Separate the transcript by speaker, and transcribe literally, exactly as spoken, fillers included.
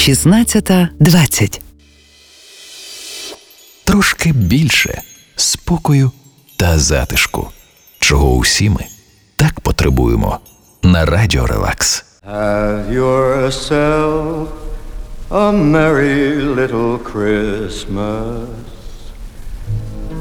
Speaker 1: шістнадцята двадцять.
Speaker 2: Трошки більше спокою та затишку, чого усі ми так потребуємо на Радіо Релакс.
Speaker 3: Have yourself a merry little Christmas.